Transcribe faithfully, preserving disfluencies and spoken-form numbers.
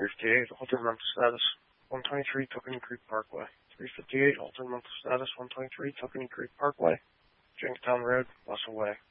three fifty-eight, altered mental status, one twenty-three, Tokenie Creek Parkway. three fifty-eight, altered mental status, one twenty-three, Tokenie Creek Parkway, Jenkintown Road, Russell Way.